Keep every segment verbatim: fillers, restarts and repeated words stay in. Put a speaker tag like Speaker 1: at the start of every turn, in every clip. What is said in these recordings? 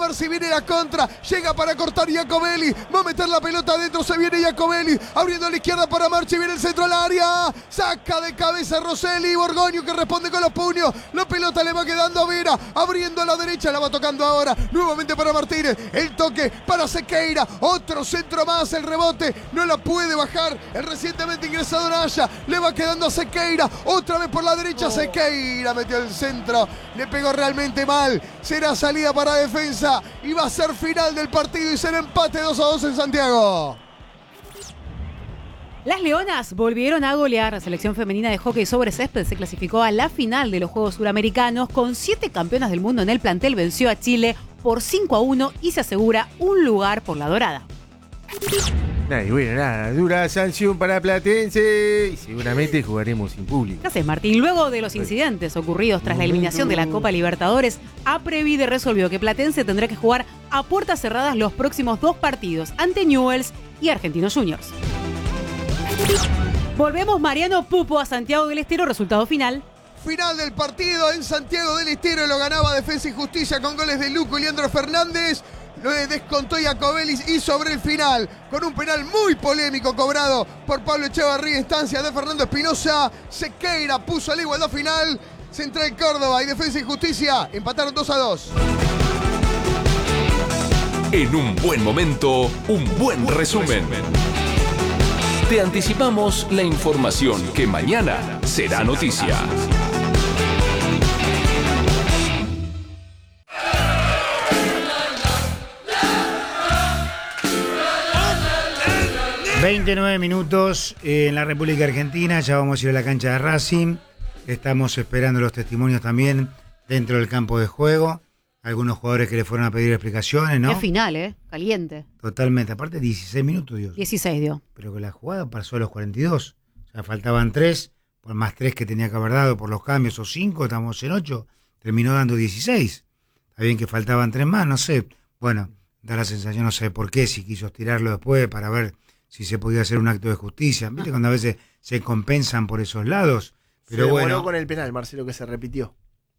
Speaker 1: ver si viene la contra. Llega para cortar Iacobelli. Va a meter la pelota adentro. Se viene Iacobelli. Abriendo a la izquierda para Marchi. Viene el centro al área. Saca de cabeza Rosselli. Borgoño que responde con los puños. La pelota le va quedando a Vera. Abriendo a la derecha. La va tocando ahora. Nuevamente para Martínez. El toque para Sequeira. Otro centro más. El rebote. No la puede bajar. El recientemente ingresado Naya. Le va quedando a Sequeira. Otra vez por la derecha. Oh. Sequeira metió el centro. Le pegó realmente mal. Será salida para defensa. Y va a ser final del partido. Y será empate dos a dos en Santiago.
Speaker 2: Las Leonas volvieron a golear. La selección femenina de hockey sobre césped se clasificó a la final de los Juegos Suramericanos. Con siete campeonas del mundo en el plantel, venció a Chile por cinco a uno y se asegura un lugar por la dorada.
Speaker 3: Nada, y bueno, nada, dura sanción para Platense y seguramente jugaremos sin público.
Speaker 2: ¿Qué haces, Martín? Luego de los incidentes ocurridos tras la eliminación de la Copa Libertadores, Aprevide resolvió que Platense tendrá que jugar a puertas cerradas los próximos dos partidos ante Newell's y Argentinos Juniors. Volvemos, Mariano Pupo, a Santiago del Estero, resultado final.
Speaker 1: Final del partido en Santiago del Estero, lo ganaba Defensa y Justicia con goles de Luco y Leandro Fernández. Lo descontó Iacobelli y sobre el final, con un penal muy polémico cobrado por Pablo Echevarría, instancia de Fernando Espinosa, Sequeira puso la igualdad final. Central Córdoba y Defensa y Justicia empataron dos a dos.
Speaker 4: En un buen momento, un buen resumen. Te anticipamos la información que mañana será noticia.
Speaker 5: veintinueve minutos en la República Argentina, ya vamos a ir a la cancha de Racing. Estamos esperando los testimonios también dentro del campo de juego. Algunos jugadores que le fueron a pedir explicaciones, ¿no?
Speaker 2: Es final, ¿eh? Caliente.
Speaker 5: Totalmente. Aparte, dieciséis minutos, Dios.
Speaker 2: dieciséis dio.
Speaker 5: Pero que la jugada pasó a los cuarenta y dos. O sea, faltaban tres, por más tres que tenía que haber dado por los cambios, o cinco, estamos en ocho. Terminó dando dieciséis. Está bien que faltaban tres más, no sé. Bueno, da la sensación, no sé por qué, si quiso tirarlo después para ver si se podía hacer un acto de justicia. ¿Viste cuando a veces se compensan por esos lados? Pero
Speaker 3: se
Speaker 5: bueno,
Speaker 3: con el penal, Marcelo, que se repitió.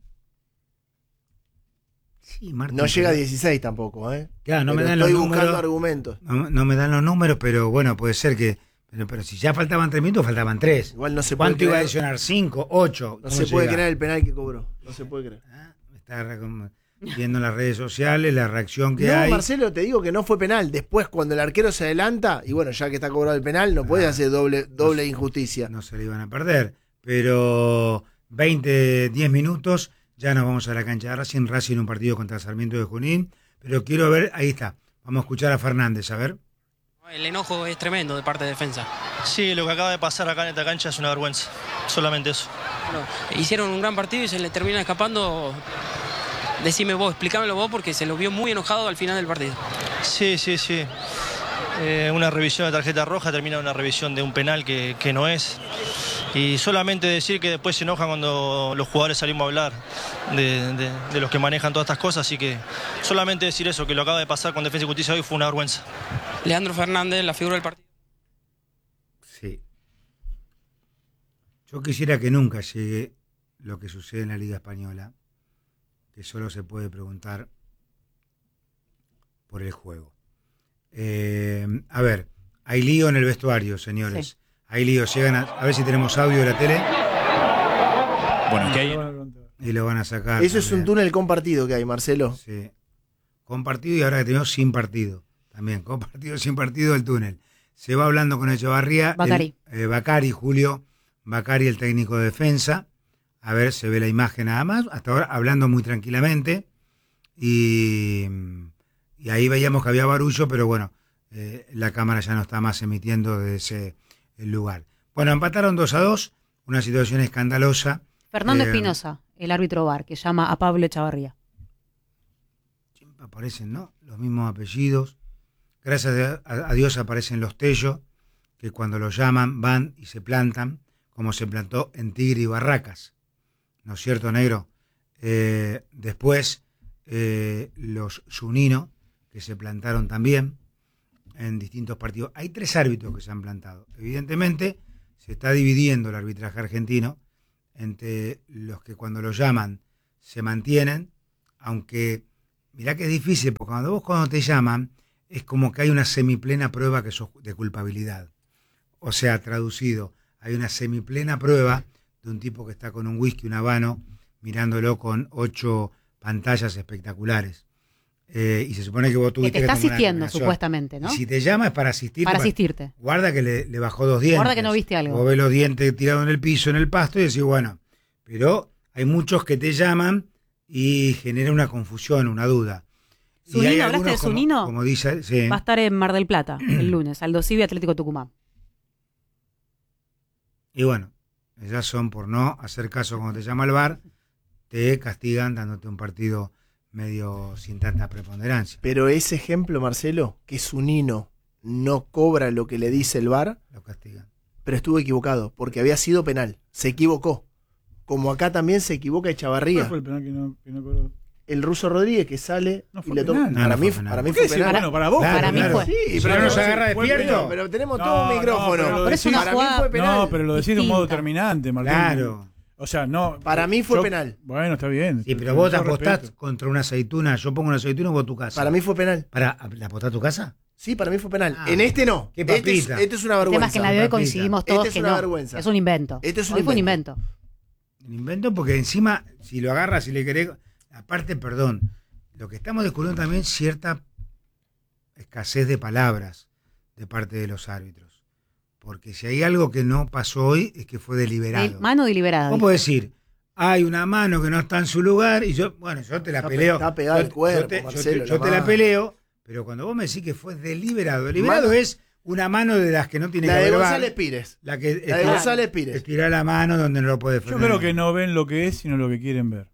Speaker 5: Sí, Martín,
Speaker 3: no llega a dieciséis tampoco, ¿eh?
Speaker 5: Claro, no
Speaker 3: pero
Speaker 5: me dan
Speaker 3: estoy
Speaker 5: los
Speaker 3: buscando
Speaker 5: números,
Speaker 3: argumentos.
Speaker 5: No, no me dan los números, pero bueno, puede ser que... Pero, pero si ya faltaban tres minutos, faltaban tres.
Speaker 3: Igual no se puede
Speaker 5: ¿Cuánto iba a
Speaker 3: creer,
Speaker 5: adicionar? ¿Cinco? ¿Ocho?
Speaker 3: No se
Speaker 5: llega?
Speaker 3: puede creer el penal que cobró. No se puede creer.
Speaker 5: Ah, me está viendo en las redes sociales la reacción que
Speaker 3: no,
Speaker 5: hay.
Speaker 3: No, Marcelo, te digo que no fue penal. Después, cuando el arquero se adelanta, y bueno, ya que está cobrado el penal, no ah, puede hacer doble, doble no, injusticia.
Speaker 5: No se le iban a perder. Pero veinte, diez minutos, ya nos vamos a la cancha de Racing. Racing en un partido contra Sarmiento de Junín. Pero quiero ver, ahí está. Vamos a escuchar a Fernández, a ver.
Speaker 6: El enojo es tremendo de parte de defensa.
Speaker 7: Sí, lo que acaba de pasar acá en esta cancha es una vergüenza. Solamente eso.
Speaker 6: Bueno, hicieron un gran partido y se le termina escapando. Decime vos, explícamelo vos, porque se lo vio muy enojado al final del partido.
Speaker 7: Sí, sí, sí. Eh, una revisión de tarjeta roja termina una revisión de un penal que, que no es. Y solamente decir que después se enoja cuando los jugadores salimos a hablar de, de, de los que manejan todas estas cosas. Así que solamente decir eso, que lo acaba de pasar con Defensa y Justicia hoy fue una vergüenza.
Speaker 6: Leandro Fernández, la figura del partido.
Speaker 5: Sí. Yo quisiera que nunca llegue lo que sucede en la Liga Española, que solo se puede preguntar por el juego. Eh, a ver, hay lío en el vestuario, señores. Sí. Hay lío, llegan a, a ver si tenemos audio de la tele.
Speaker 8: Bueno, ¿qué hay?
Speaker 5: Y lo van a sacar.
Speaker 3: Eso también. Es un túnel compartido que hay, Marcelo.
Speaker 5: Sí. Compartido y ahora que tenemos sin partido. También, compartido sin partido el túnel. Se va hablando con Echevarría.
Speaker 2: Bacari.
Speaker 5: El, eh, Bacari, Julio. Bacari, el técnico de defensa. A ver, se ve la imagen nada más. Hasta ahora hablando muy tranquilamente. Y, y ahí veíamos que había barullo, pero bueno, eh, la cámara ya no está más emitiendo desde ese el lugar. Bueno, empataron dos a dos. Una situación escandalosa.
Speaker 2: Fernando
Speaker 5: eh,
Speaker 2: Espinosa, el árbitro V A R, que llama a Pablo Echevarría.
Speaker 5: Siempre aparecen, ¿no? Los mismos apellidos. Gracias a, a Dios aparecen los Tello, que cuando los llaman van y se plantan, como se plantó en Tigre y Barracas. ¿No es cierto, negro? Eh, después, eh, los Zunino, que se plantaron también en distintos partidos. Hay tres árbitros que se han plantado. Evidentemente, se está dividiendo el arbitraje argentino entre los que cuando los llaman se mantienen, aunque mirá que es difícil, porque cuando vos cuando te llaman, es como que hay una semiplena prueba que sos de culpabilidad. O sea, traducido, hay una semiplena prueba de un tipo que está con un whisky, un habano, mirándolo con ocho pantallas espectaculares. Eh, y se supone que vos tuviste
Speaker 2: que te está
Speaker 5: que tomar una
Speaker 2: asistiendo,
Speaker 5: determinación.
Speaker 2: supuestamente, ¿no?
Speaker 5: Y si te llama es para asistirte.
Speaker 2: Para asistirte.
Speaker 5: Guarda que le, le bajó dos dientes.
Speaker 2: Guarda que no viste algo.
Speaker 5: Vos ves los dientes tirados en el piso, en el pasto, y decís, bueno, pero hay muchos que te llaman y genera una confusión, una duda. Y
Speaker 2: ¿Zunino?
Speaker 5: hay
Speaker 2: ¿Hablaste
Speaker 5: algunos,
Speaker 2: de
Speaker 5: como-
Speaker 2: Zunino?
Speaker 5: Como dice, sí.
Speaker 2: Va a estar en Mar del Plata el lunes, Aldo Civi Atlético Tucumán.
Speaker 5: Y bueno, ellas son por no hacer caso cuando te llama el V A R, te castigan dándote un partido medio sin tanta preponderancia.
Speaker 3: Pero ese ejemplo, Marcelo, que Zunino no cobra lo que le dice el V A R,
Speaker 5: Lo castigan.
Speaker 3: pero estuvo equivocado, porque había sido penal. Se equivocó. Como acá también se equivoca
Speaker 9: ¿Cuál
Speaker 3: Echavarría.
Speaker 9: fue el penal que no, que no cobró?
Speaker 3: El ruso Rodríguez que sale
Speaker 9: No
Speaker 3: y
Speaker 9: fue
Speaker 3: le toca.
Speaker 9: penal.
Speaker 5: No,
Speaker 3: Para,
Speaker 5: no
Speaker 3: mí,
Speaker 5: fue penal.
Speaker 3: para mí
Speaker 9: ¿Por
Speaker 3: fue
Speaker 9: qué? Sí,
Speaker 3: penal.
Speaker 9: bueno, para vos.
Speaker 5: Claro,
Speaker 2: Para mí
Speaker 5: claro.
Speaker 2: fue.
Speaker 3: Sí,
Speaker 5: Si
Speaker 3: pero
Speaker 5: no
Speaker 3: no
Speaker 5: se agarra
Speaker 9: fue
Speaker 5: despierto.
Speaker 9: penal.
Speaker 3: Pero tenemos
Speaker 9: No,
Speaker 3: todo un
Speaker 9: no,
Speaker 3: micrófono.
Speaker 9: pero lo
Speaker 2: Pero es
Speaker 9: decís-
Speaker 2: una
Speaker 3: Para mí
Speaker 2: jugada-
Speaker 3: fue penal.
Speaker 9: No, pero lo decís de un modo
Speaker 2: distinta.
Speaker 9: determinante, Martín.
Speaker 5: Claro.
Speaker 9: O sea, no.
Speaker 3: Para mí fue
Speaker 9: yo-
Speaker 3: penal.
Speaker 9: Bueno, está bien.
Speaker 5: Sí, pero vos te
Speaker 9: Yo
Speaker 5: apostás
Speaker 9: respeto.
Speaker 5: contra una aceituna. Yo pongo una aceituna y vos tu casa.
Speaker 3: Para mí fue penal.
Speaker 5: Para, ¿la apostás a tu casa?
Speaker 3: Sí, para mí fue penal.
Speaker 5: Ah,
Speaker 3: en este no.
Speaker 5: qué
Speaker 3: Este es,
Speaker 5: papita.
Speaker 3: este es una
Speaker 2: El
Speaker 3: vergüenza.
Speaker 2: tema es que en la de hoy
Speaker 5: papita.
Speaker 2: coincidimos todos
Speaker 3: Este es
Speaker 2: que
Speaker 3: una
Speaker 2: no.
Speaker 3: vergüenza.
Speaker 2: Es un invento.
Speaker 3: Este es un
Speaker 2: Hoy fue un
Speaker 3: invento.
Speaker 2: invento.
Speaker 5: El invento porque encima, si lo agarras y le querés... Aparte, perdón, lo que estamos descubriendo también cierta escasez de palabras de parte de los árbitros. Porque si hay algo que no pasó hoy es que fue deliberado.
Speaker 2: De- mano deliberada.
Speaker 5: Vos podés decir, hay una mano que no está en su lugar y yo, bueno, yo te la
Speaker 3: Está pe-
Speaker 5: peleo.
Speaker 3: está pegada
Speaker 5: Yo-
Speaker 3: al cuerpo,
Speaker 5: yo te, yo
Speaker 3: Marcelo,
Speaker 5: te- yo
Speaker 3: la
Speaker 5: te la
Speaker 3: mano.
Speaker 5: peleo, pero cuando vos me decís que fue deliberado, deliberado
Speaker 3: Mano-
Speaker 5: es una mano de las que no tiene
Speaker 3: La
Speaker 5: que
Speaker 3: de
Speaker 5: haber
Speaker 3: González
Speaker 5: VAR,
Speaker 3: Pires.
Speaker 5: la que
Speaker 3: La de
Speaker 5: estira-
Speaker 3: González Pires.
Speaker 5: estira la mano donde no lo puede
Speaker 9: Yo
Speaker 5: frenar.
Speaker 9: creo que no ven lo que es, sino lo que quieren ver.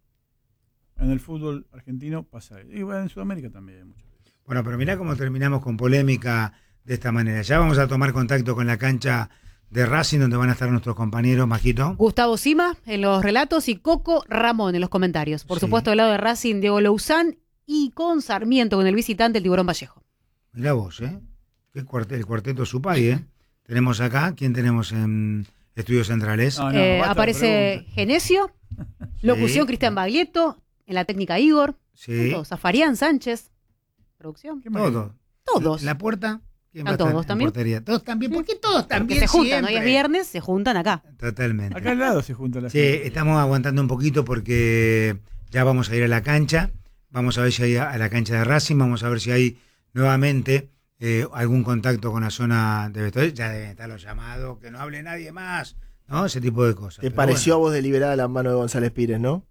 Speaker 9: En el fútbol argentino pasa eso. Y bueno, en Sudamérica también. Muchas veces.
Speaker 5: Bueno, pero mirá cómo terminamos con polémica de esta manera. Ya vamos a tomar contacto con la cancha de Racing, donde van a estar nuestros compañeros, Majito.
Speaker 2: Gustavo Sima en los relatos y Coco Ramón en los comentarios. Por
Speaker 5: Sí.
Speaker 2: supuesto, del lado de Racing, Diego Louzán y con Sarmiento, con el visitante, el Tiburón Vallejo.
Speaker 5: Mirá vos, ¿eh? Qué cuarteto, el cuarteto Supay, ¿eh? Tenemos acá, ¿quién tenemos en Estudios Centrales?
Speaker 9: No, no,
Speaker 2: Eh,
Speaker 9: basta de
Speaker 2: aparece
Speaker 9: preguntas.
Speaker 2: Genesio, locución Cristian Baglietto, en la técnica Igor,
Speaker 5: Sí,
Speaker 2: todos, Zafarián Sánchez, producción.
Speaker 9: ¿Qué más?
Speaker 5: todo.
Speaker 2: Todos.
Speaker 5: ¿La puerta? ¿Quién va a
Speaker 2: ¿Están
Speaker 5: estar
Speaker 2: todos
Speaker 5: en
Speaker 2: también?
Speaker 5: portería? Todos también. ¿Por qué todos
Speaker 2: Porque
Speaker 5: también
Speaker 2: se juntan, hoy
Speaker 5: siempre?
Speaker 2: es viernes, se juntan acá.
Speaker 5: Totalmente.
Speaker 9: Acá al lado se junta la
Speaker 5: Sí,
Speaker 9: gente.
Speaker 5: estamos aguantando un poquito porque ya vamos a ir a la cancha. Vamos a ver si hay a la cancha de Racing. Vamos a ver si hay nuevamente eh, algún contacto con la zona de vestuario. Ya deben estar los llamados, que no hable nadie más, ¿no? Ese tipo de cosas.
Speaker 3: ¿Te
Speaker 5: Pero
Speaker 3: pareció
Speaker 5: bueno,
Speaker 3: a vos deliberada la mano de González Pires, no?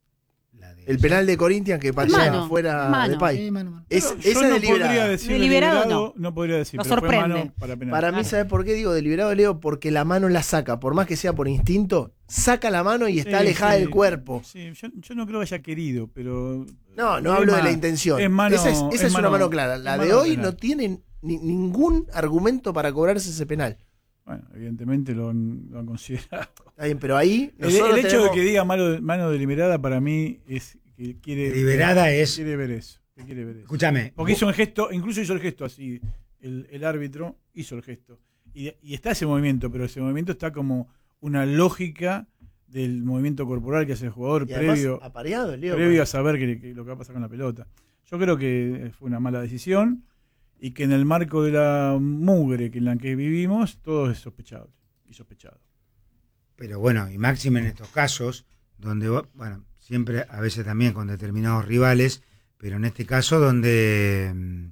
Speaker 5: la de-
Speaker 3: El penal de Corinthians que parecía
Speaker 2: Mano,
Speaker 3: fuera
Speaker 2: mano.
Speaker 3: de Pay.
Speaker 5: Sí, mano, mano.
Speaker 3: Es,
Speaker 9: Yo
Speaker 3: esa
Speaker 9: no
Speaker 3: es deliberada.
Speaker 9: podría decir
Speaker 2: Deliberado
Speaker 9: deliberado, no. podría decir.
Speaker 2: Nos
Speaker 9: pero fue
Speaker 2: sorprende.
Speaker 9: mano para penal.
Speaker 3: Para mí,
Speaker 2: Claro.
Speaker 3: ¿sabes por qué digo deliberado, Leo? Porque la mano la saca, por más que sea por instinto, saca la mano y está
Speaker 9: Sí,
Speaker 3: alejada
Speaker 9: sí.
Speaker 3: del cuerpo.
Speaker 9: Sí, yo, yo no creo que haya querido, pero.
Speaker 3: No, no
Speaker 9: es
Speaker 3: hablo de
Speaker 9: ma-
Speaker 3: la intención.
Speaker 9: Es mano,
Speaker 3: esa es, esa
Speaker 9: es
Speaker 3: es una
Speaker 9: mano-
Speaker 3: mano clara. La
Speaker 9: es
Speaker 3: de
Speaker 9: mano
Speaker 3: hoy
Speaker 9: penal.
Speaker 3: no tiene ni- ningún argumento para cobrarse ese penal.
Speaker 9: Bueno, evidentemente lo han, lo han considerado.
Speaker 3: Está bien, pero ahí
Speaker 9: El,
Speaker 3: nosotros
Speaker 9: el hecho
Speaker 3: tenemos-
Speaker 9: de que diga mano, mano deliberada para mí es que quiere.
Speaker 5: Deliberada
Speaker 9: que
Speaker 5: es-
Speaker 9: Quiere ver eso. Que quiere ver eso.
Speaker 5: Escúchame.
Speaker 9: Porque hizo un gesto, incluso hizo el gesto así. El, el árbitro hizo el gesto. Y, y está ese movimiento, pero ese movimiento está como una lógica del movimiento corporal que hace el jugador
Speaker 3: y además
Speaker 9: previo,
Speaker 3: apareado, Leo.
Speaker 9: previo a saber que, que lo que va a pasar con la pelota. Yo creo que fue una mala decisión y que en el marco de la mugre que en la que vivimos, todo es sospechable y sospechado.
Speaker 5: Pero bueno, y máximo en estos casos, donde, bueno, siempre a veces también con determinados rivales, pero en este caso donde mm,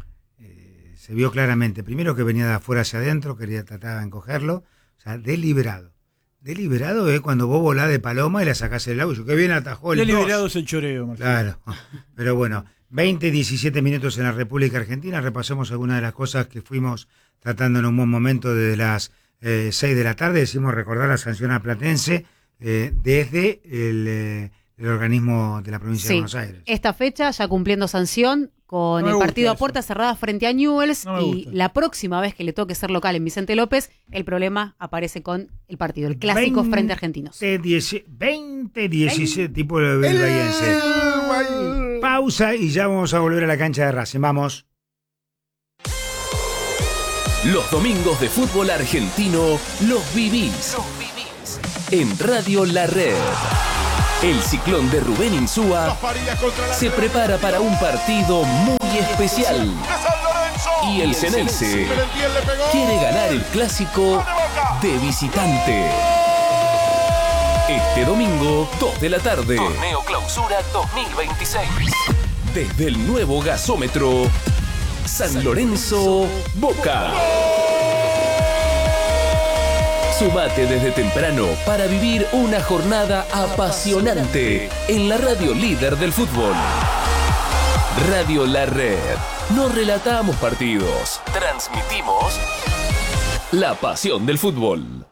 Speaker 5: eh, se vio claramente, primero que venía de afuera hacia adentro, quería tratar de encogerlo, o sea, deliberado. Deliberado es cuando vos volás de paloma y la sacás del agua, y yo que bien atajó el
Speaker 9: Deliberado
Speaker 5: dos.
Speaker 9: es el choreo, Marcelo.
Speaker 5: Claro, pero bueno, veinte, diecisiete minutos en la República Argentina, repasamos algunas de las cosas que fuimos tratando en un buen momento desde las eh, seis de la tarde, decimos recordar la sanción a Platense eh, desde el, eh, el organismo de la provincia de
Speaker 2: Sí,
Speaker 5: Buenos Aires.
Speaker 2: esta fecha ya cumpliendo sanción con
Speaker 9: No me
Speaker 2: el
Speaker 9: gusta
Speaker 2: partido a
Speaker 9: eso.
Speaker 2: puerta cerrada frente a Newell's
Speaker 9: No me
Speaker 2: y
Speaker 9: gusta.
Speaker 2: la próxima vez que le toque ser local en Vicente López, el problema aparece con el partido, el clásico frente a Argentinos.
Speaker 5: veinte, diecisiete, tipo de belbayense. Pausa y ya vamos a volver a la cancha de Racing. Vamos.
Speaker 4: Los domingos de fútbol argentino los vivís en Radio La Red. El ciclón de Rubén Insúa se prepara para un partido muy especial. Y el Ceneice quiere ganar el clásico de visitante. Este domingo, dos de la tarde. Torneo Clausura dos mil veintiséis. Desde el nuevo gasómetro, San Lorenzo, Boca. Sumate desde temprano para vivir una jornada apasionante en la radio líder del fútbol. Radio La Red. No relatamos partidos, transmitimos la pasión del fútbol.